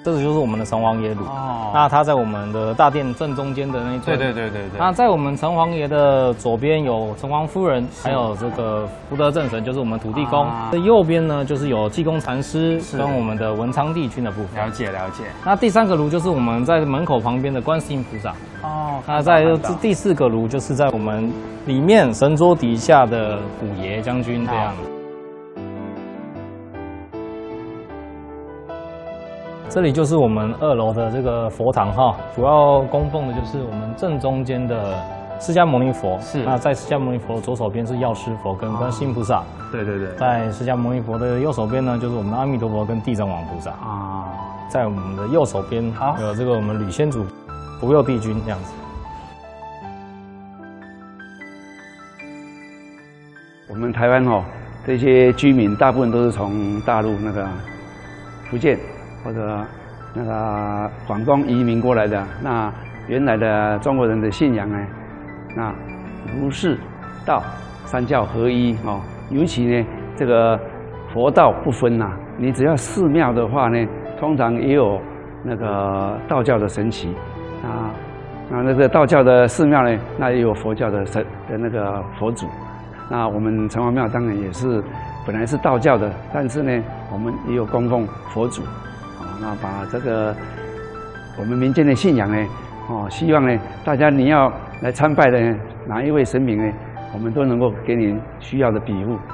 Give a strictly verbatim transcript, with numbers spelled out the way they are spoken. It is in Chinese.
这个就是我们的城隍爷炉。哦，那它在我们的大殿正中间的那一尊。对对对对对。那在我们城隍爷的左边有城隍夫人，还有这个福德正神，就是我们土地公。啊、右边呢，就是有济公禅师跟我们的文昌帝君的部分。了解了解。那第三个炉就是我们在门口旁边的观世音菩萨。哦。那在第四个炉就是在我们里面神桌底下的虎爷将军这样。这里就是我们二楼的这个佛堂哈，主要供奉的就是我们正中间的释迦牟尼佛。是。那在释迦牟尼佛的左手边是药师佛跟观世音菩萨。对对对。在释迦牟尼佛的右手边呢，就是我们的阿弥陀佛跟地藏王菩萨。啊。在我们的右手边有这个我们吕先祖、福佑帝君这样子。 我们台湾哦，这些居民大部分都是从大陆那个福建。或者那个广东移民过来的，那原来的中国人的信仰呢，那儒释道三教合一哦，尤其呢这个佛道不分呐、啊，你只要寺庙的话呢，通常也有那个道教的神祇啊，那那个道教的寺庙呢，那也有佛教的神的那个佛祖，那我们城隍庙当然也是本来是道教的，但是呢，我们也有供奉佛祖。那把这个我们民间的信仰呢，哦，希望呢，大家你要来参拜的哪一位神明呢，我们都能够给你需要的庇护。